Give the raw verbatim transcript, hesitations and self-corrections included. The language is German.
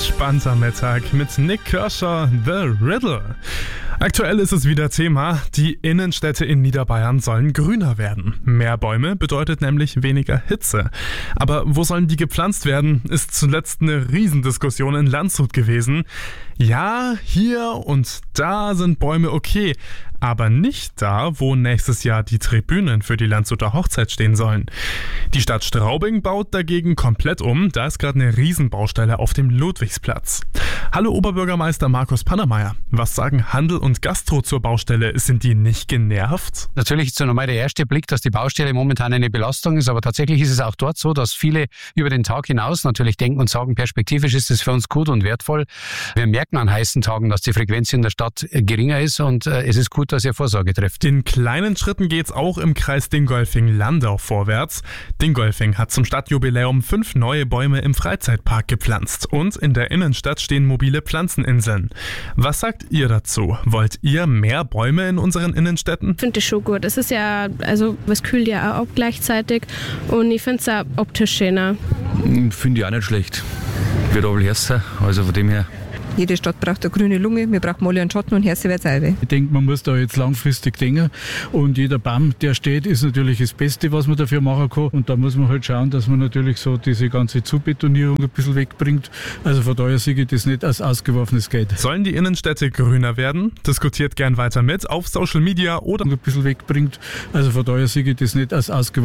entspannter Mittag mit Nick Kershaw, The Riddle. Aktuell ist es wieder Thema, die Innenstädte in Niederbayern sollen grüner werden. Mehr Bäume bedeutet nämlich weniger Hitze. Aber wo sollen die gepflanzt werden, ist zuletzt eine Riesendiskussion in Landshut gewesen. Ja, hier und da sind Bäume okay, aber nicht da, wo nächstes Jahr die Tribünen für die Landshuter Hochzeit stehen sollen. Die Stadt Straubing baut dagegen komplett um, da ist gerade eine Riesenbaustelle auf dem Ludwigsplatz. Hallo Oberbürgermeister Markus Pannermeier, was sagen Handel und Gastro zur Baustelle? Sind die nicht genervt? Natürlich ist so normal der erste Blick, dass die Baustelle momentan eine Belastung ist, aber tatsächlich ist es auch dort so, dass viele über den Tag hinaus natürlich denken und sagen, perspektivisch ist es für uns gut und wertvoll. Wir merken an heißen Tagen, dass die Frequenz in der Stadt geringer ist und äh, es ist gut, dass ihr Vorsorge trifft. In kleinen Schritten geht es auch im Kreis Dingolfing-Landau vorwärts. Dingolfing hat zum Stadtjubiläum fünf neue Bäume im Freizeitpark gepflanzt und in der Innenstadt stehen mobile Pflanzeninseln. Was sagt ihr dazu? Wollt ihr mehr Bäume in unseren Innenstädten? Ich finde das schon gut. Es ist ja, also es kühlt ja auch ab gleichzeitig und ich finde es auch optisch schöner. Finde ich auch nicht schlecht. Wird aber härter, also von dem her. Jede Stadt braucht eine grüne Lunge, wir brauchen mal einen Schatten und Herse wird es. Ich denke, man muss da jetzt langfristig denken und jeder Baum, der steht, ist natürlich das Beste, was man dafür machen kann und da muss man halt schauen, dass man natürlich so diese ganze Zubetonierung ein bisschen wegbringt. Also von daher sehe ich das nicht als ausgeworfenes Geld. Sollen die Innenstädte grüner werden? Diskutiert gern weiter mit auf Social Media oder ein bisschen wegbringt. Also von daher sehe ich das nicht als ausgeworfenes